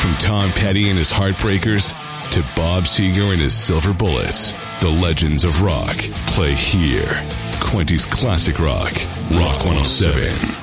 From Tom Petty and his Heartbreakers to Bob Seger and his Silver Bullets, the legends of rock play here. Quinty's Classic Rock, Rock 107.